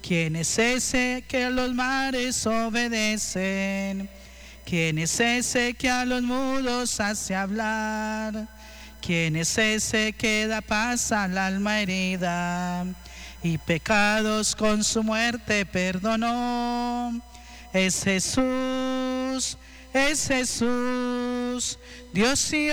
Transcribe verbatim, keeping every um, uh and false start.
¿Quién es ese que a los mares obedecen? ¿Quién es ese que a los mudos hace hablar? ¿Quién es ese que da paz al alma herida y pecados con su muerte perdonó? Es Jesús, es Jesús, Dios y